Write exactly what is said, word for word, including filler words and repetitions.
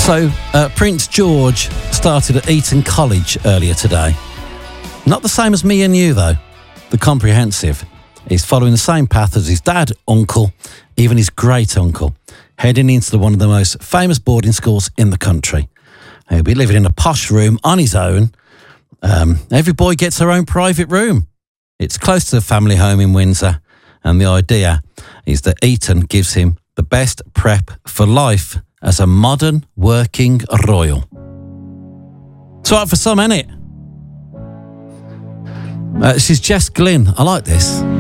So, uh, Prince George started at Eton College earlier today. Not the same as me and you, though. The comprehensive. He's following the same path as his dad, uncle, even his great-uncle, heading into one of the most famous boarding schools in the country. He'll be living in a posh room on his own. Um, every boy gets their own private room. It's close to the family home in Windsor, and the idea is that Eton gives him the best prep for life as a modern working royal. It's all right for some, ain't it? Uh, this is Jess Glynn. I like this.